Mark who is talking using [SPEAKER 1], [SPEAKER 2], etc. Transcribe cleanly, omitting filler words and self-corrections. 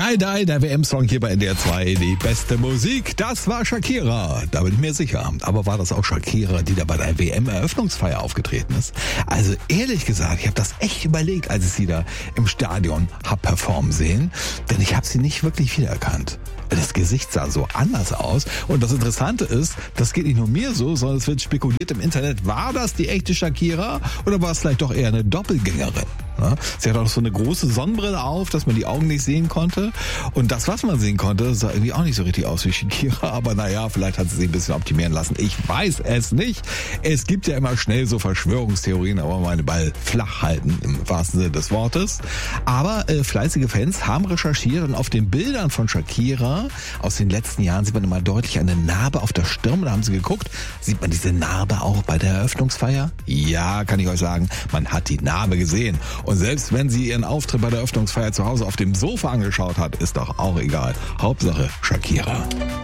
[SPEAKER 1] Die, der WM-Song hier bei NDR 2, die beste Musik, das war Shakira, da bin ich mir sicher. Aber war das auch Shakira, die da bei der WM-Eröffnungsfeier aufgetreten ist? Also ehrlich gesagt, ich habe das echt überlegt, als ich sie da im Stadion hab performen sehen, denn ich habe sie nicht wirklich wiedererkannt. Das Gesicht sah so anders aus. Und das Interessante ist, das geht nicht nur mir so, sondern es wird spekuliert im Internet, war das die echte Shakira oder war es vielleicht doch eher eine Doppelgängerin? Ja, sie hat auch so eine große Sonnenbrille auf, dass man die Augen nicht sehen konnte. Und das, was man sehen konnte, sah irgendwie auch nicht so richtig aus wie Shakira. Aber naja, vielleicht hat sie sich ein bisschen optimieren lassen. Ich weiß es nicht. Es gibt ja immer schnell so Verschwörungstheorien, aber meine Ball flach halten, im wahrsten Sinne des Wortes. Aber fleißige Fans haben recherchiert und auf den Bildern von Shakira aus den letzten Jahren sieht man immer deutlich eine Narbe auf der Stirn. Da haben sie geguckt, sieht man diese Narbe auch bei der Eröffnungsfeier? Ja, kann ich euch sagen, man hat die Narbe gesehen. Und selbst wenn sie ihren Auftritt bei der Eröffnungsfeier zu Hause auf dem Sofa angeschaut hat, ist doch auch egal. Hauptsache Shakira.